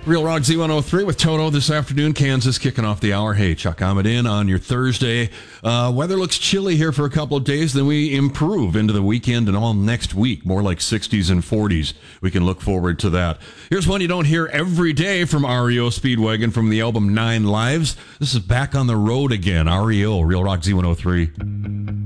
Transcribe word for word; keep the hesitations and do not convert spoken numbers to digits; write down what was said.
Real Rock Z one oh three with Toto this afternoon. Kansas kicking off the hour. Hey, Chuck Ahmed in on your Thursday. Uh, weather looks chilly here for a couple of days. Then we improve into the weekend and all next week. More like sixties and forties. We can look forward to that. Here's one you don't hear every day from R E O Speedwagon from the album Nine Lives. This is Back on the Road Again. R E O, Real Rock Z one oh three.